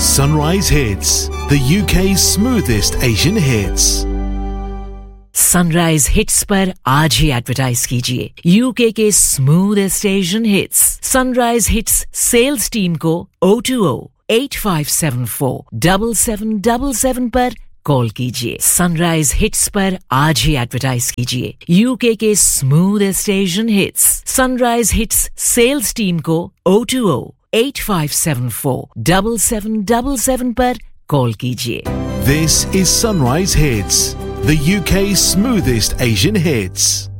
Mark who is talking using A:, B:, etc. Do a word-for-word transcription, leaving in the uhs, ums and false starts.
A: Sunrise Hits, the U K's smoothest Asian hits.
B: Sunrise hits पर आज ही advertise कीजिए UK के smoothest Asian hits. Sunrise hits sales team को O two O eight five seven four seven seven seven seven पर call कीजिए। Sunrise hits पर आज ही advertise कीजिए यूके के smoothest Asian hits. Sunrise hits sales team को O two O eight five seven four seven seven seven seven पर call कीजिए।
A: This is Sunrise Hits, the U K's smoothest Asian hits.